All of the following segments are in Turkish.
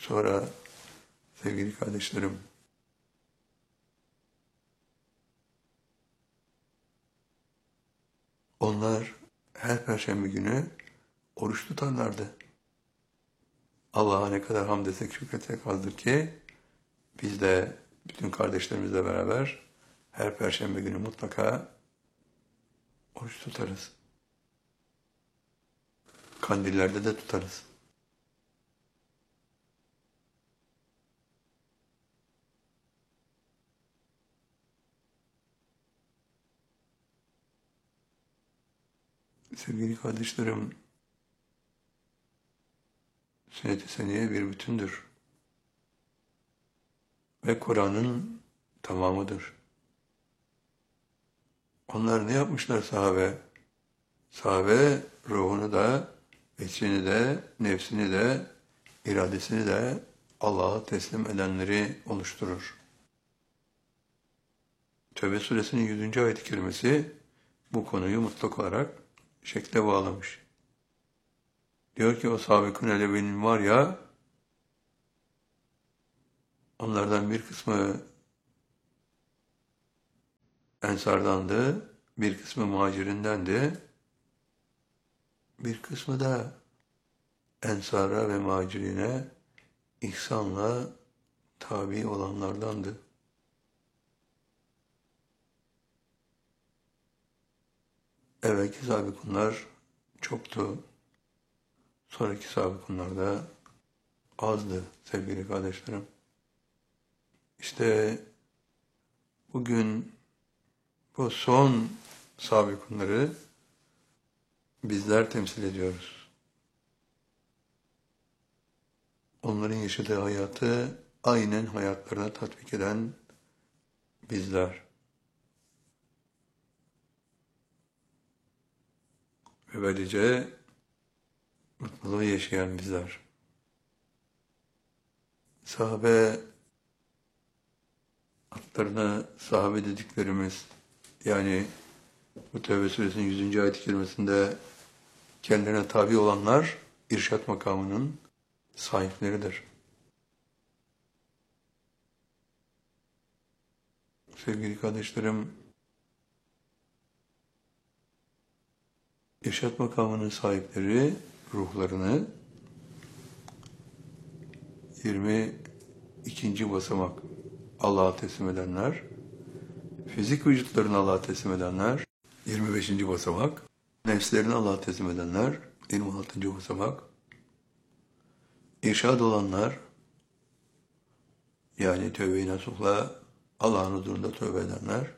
Sonra sevgili kardeşlerim, onlar her perşembe günü oruç tutarlardı. Allah'a ne kadar hamd etsek şükretsek azdır ki biz de bütün kardeşlerimizle beraber her perşembe günü mutlaka oruç tutarız. Kandillerde de tutarız. Sevgili kardeşlerim, sünnet-i seniye bir bütündür ve Kur'an'ın tamamıdır. Onlar ne yapmışlar sahabe? Sahabe ruhunu da, içini de, nefsini de, iradesini de Allah'a teslim edenleri oluşturur. Tevbe suresinin 100. ayet-i kerimesi bu konuyu mutlak olarak şekle bağlamış. Diyor ki o Sabiqun Elevi'nin var ya, onlardan bir kısmı Ensardandı, bir kısmı Muhacirindendi, bir kısmı da Ensara ve Muhacirine ihsanla tabi olanlardandı. Evvelki Sabikunlar çoktu, sonraki Sabikunlar da azdı sevgili kardeşlerim. İşte bugün bu son Sabikunları bizler temsil ediyoruz. Onların yaşadığı hayatı aynen hayatlarına tatbik eden bizler. Ve böylece mutluluğu yaşayan bizler. Sahabe adlarına sahabe dediklerimiz, yani bu Tevbe suresinin 100. ayet-i kerimesinde kendilerine tabi olanlar irşat makamının sahipleridir. Sevgili kardeşlerim, irşat makamının sahipleri ruhlarını 22. basamak Allah'a teslim edenler, fizik vücutlarını Allah'a teslim edenler 25. basamak, nefslerini Allah'a teslim edenler 26. basamak, irşad olanlar, yani tövbe-i nasuhla Allah'ın huzurunda tövbe edenler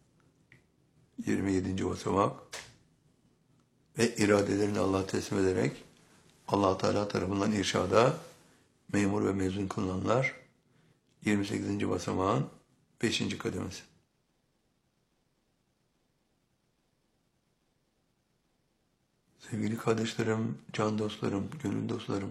27. basamak ve iradelerini Allah'a teslim ederek Allah Teala tarafından irşada memur ve mezun kılınanlar 28. basamağın 5. kademesi. Sevgili kardeşlerim, can dostlarım, gönül dostlarım,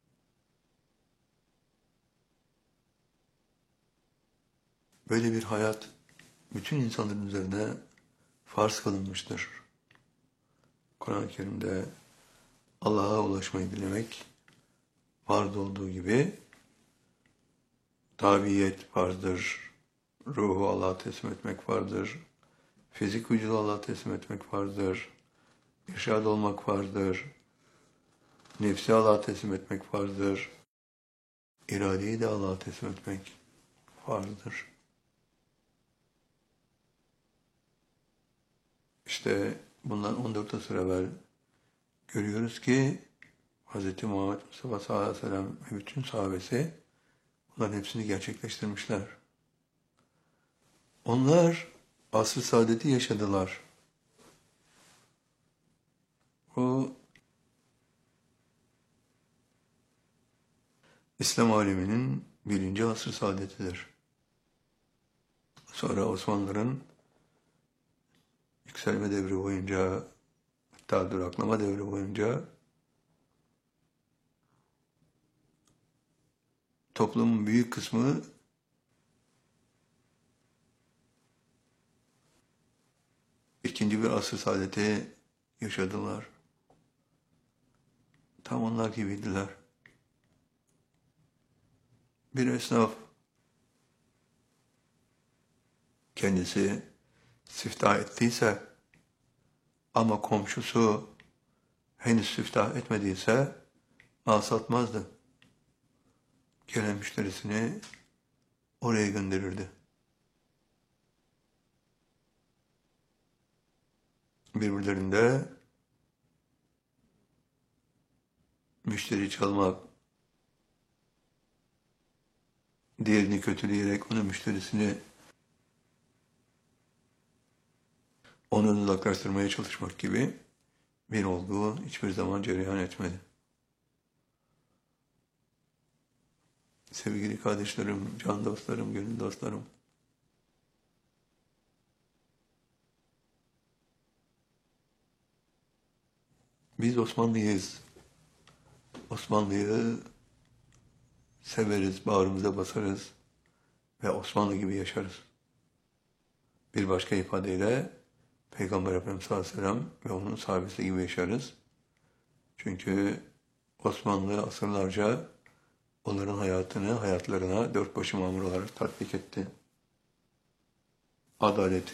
böyle bir hayat bütün insanların üzerine farz kılınmıştır. Kur'an-ı Kerim'de Allah'a ulaşmayı dilemek farz olduğu gibi tabiyet farzdır, ruhu Allah'a teslim etmek farzdır, fizik vücudu Allah'a teslim etmek farzdır, irşad olmak farzdır, nefsi Allah'a teslim etmek farzdır, iradeyi de Allah'a teslim etmek farzdır. İşte bundan 14 asır evvel görüyoruz ki Hz. Muhammed Mustafa sallallahu aleyhi ve sellem ve bütün sahabesi bunların hepsini gerçekleştirmişler. Onlar asr-ı saadeti yaşadılar. Bu İslam aleminin 1. asr-ı saadetidir. Sonra Osmanlıların yükselme devri boyunca, hatta duraklama devri boyunca toplumun büyük kısmı ikinci bir asr-ı saadeti yaşadılar. Tam onlar gibiydiler. Bir esnaf kendisi siftah ettiyse ama komşusu henüz siftah etmediyse mal satmazdı. Gelen müşterisini oraya gönderirdi. Birbirlerinde müşteri çalmak, diğerini kötüleyerek onun müşterisini ondan uzaklaştırmaya çalışmak gibi bir olgu hiçbir zaman cereyan etmedi. Sevgili kardeşlerim, can dostlarım, gönül dostlarım, biz Osmanlıyız. Osmanlı'yı severiz, bağrımıza basarız ve Osmanlı gibi yaşarız. Bir başka ifadeyle Peygamber Efendimiz sallallahu aleyhi ve sellem ve onun sahabesi gibi yaşarız. Çünkü Osmanlı asırlarca onların hayatlarına dört başı mamur olarak tatbik etti. Adaleti,